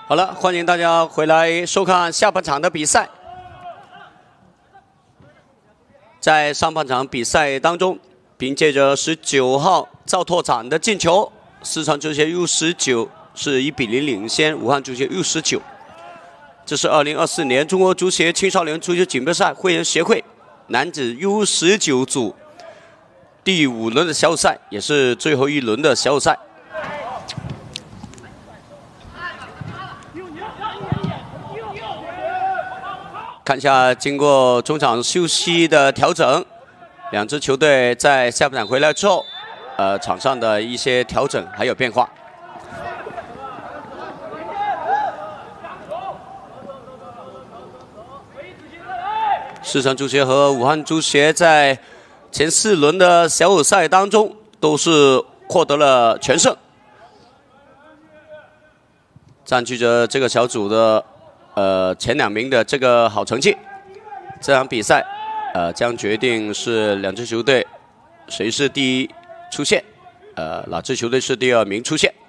好了，欢迎大家回来收看下半场的比赛。在上半场比赛当中，凭借着19号赵拓展的进球，四川足协 U19 是1比0领先武汉足协 U19。这是2024年中国足协青少年足球锦标赛会员协会男子 U19 组第5轮的小组赛，也是最后一轮的小组赛。 看一下，经过中场休息的调整，两支球队在下半场回来之后，场上的一些调整还有变化。四川足协和武汉足协在前4轮的小组赛当中都是获得了全胜，占据着这个小组的。 前2名的这个好成绩，这场比赛，将决定是两支球队谁是第1出线，哪支球队是第2名出线。